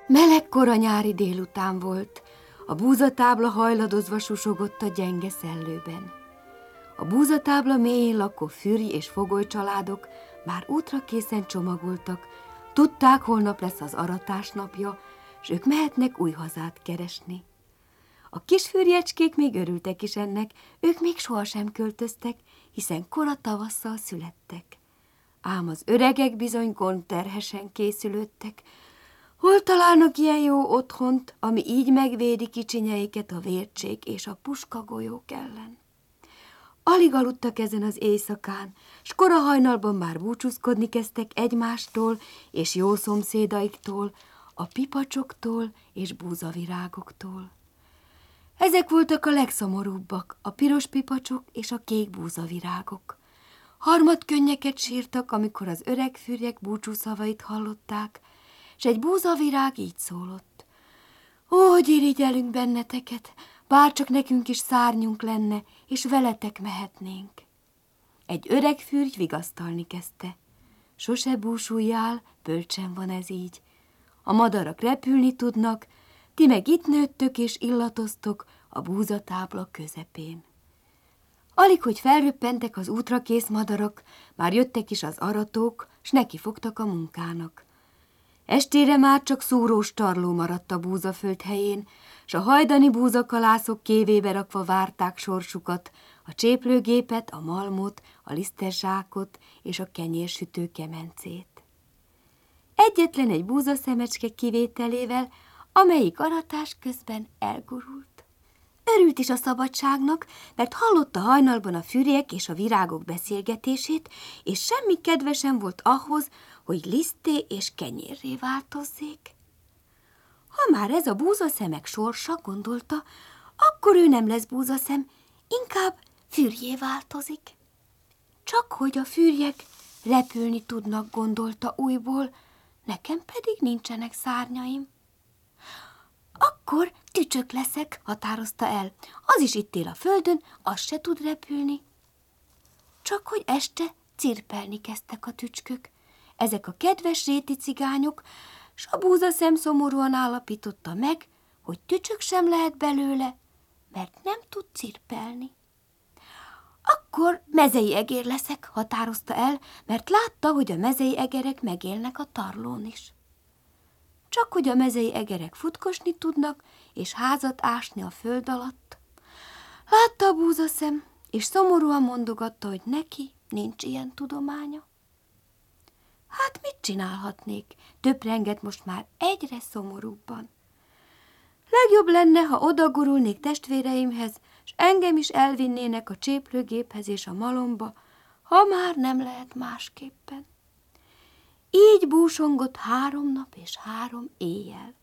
Meleg kora nyári délután volt, a búzatábla hajladozva susogott a gyenge szellőben. A búzatábla mélyén lakó fürj és fogoly családok már útra készen csomagoltak, tudták, holnap lesz az aratás napja, s ők mehetnek új hazát keresni. A kis fürjecskék még örültek is ennek, ők még sohasem költöztek, hiszen kora tavasszal születtek. Ám az öregek bizony gondterhesen készülődtek. Hol találnak ilyen jó otthont, ami így megvédi kicsinyeiket a vértség és a puskagolyók ellen? Alig aludtak ezen az éjszakán, s kora hajnalban már búcsúzkodni kezdtek egymástól és jó szomszédaiktól, a pipacsoktól és búzavirágoktól. Ezek voltak a legszomorúbbak, a piros pipacsok és a kék búzavirágok. Harmadkönnyeket sírtak, amikor az öreg fürjek búcsúszavait hallották, s egy búzavirág így szólott: Ó, hogy irigyelünk benneteket, bárcsak nekünk is szárnyunk lenne, és veletek mehetnénk. Egy öreg fürgy vigasztalni kezdte: Sose búsuljál, bölcsen van ez így. A madarak repülni tudnak, ti meg itt nőttök és illatoztok a búzatábla közepén. Alig, hogy felröppentek az útra kész madarak, már jöttek is az aratók, s nekifogtak a munkának. Estére már csak szúrós tarló maradt a búzaföld helyén, s a hajdani búzakalászok kévébe rakva várták sorsukat, a cséplőgépet, a malmot, a liszterzsákot és a kenyérsütő kemencét. Egyetlen egy búzaszemecske kivételével, amelyik aratás közben elgurult. Örült is a szabadságnak, mert hallotta hajnalban a fürjek és a virágok beszélgetését, és semmi kedve sem volt ahhoz, hogy liszté és kenyérré változzék. Ha már ez a búzaszemek sorsa, gondolta, akkor ő nem lesz búzaszem, inkább fürjé változik. Csak hogy a fürjek repülni tudnak, gondolta újból, nekem pedig nincsenek szárnyaim. Akkor tücsök leszek, határozta el. Az is itt él a földön, az se tud repülni. Csak hogy este cirpelni kezdtek a tücskök. Ezek a kedves réti cigányok, s a búzaszem szomorúan állapította meg, hogy tücsök sem lehet belőle, mert nem tud cirpelni. Akkor mezei egér leszek, határozta el, mert látta, hogy a mezei egerek megélnek a tarlón is. Csak hogy a mezei egerek futkosni tudnak, és házat ásni a föld alatt. Látta a búzaszem, és szomorúan mondogatta, hogy neki nincs ilyen tudománya. Hát mit csinálhatnék? Töprengett most már egyre szomorúbban. Legjobb lenne, ha odagurulnék testvéreimhez, s engem is elvinnének a cséplőgéphez és a malomba, ha már nem lehet másképpen. Így búsongott 3 nap és 3 éjjel.